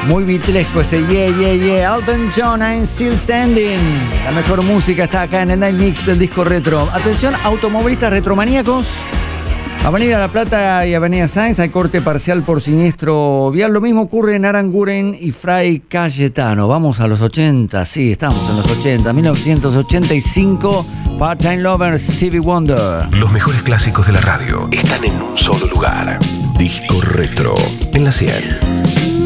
Muy vitlesco ese yeah, yeah, yeah. Elton John, I'm Still Standing. La mejor música está acá en el Night Mix del disco retro. Atención, automovilistas retromaníacos. Avenida La Plata y Avenida Sáenz hay corte parcial por siniestro vial. Lo mismo ocurre en Aranguren y Fray Cayetano. Vamos a los 80, sí, estamos en los 80. 1985, Part-Time Lover, Stevie Wonder. Los mejores clásicos de la radio están en un solo lugar. Disco Retro, en la 100.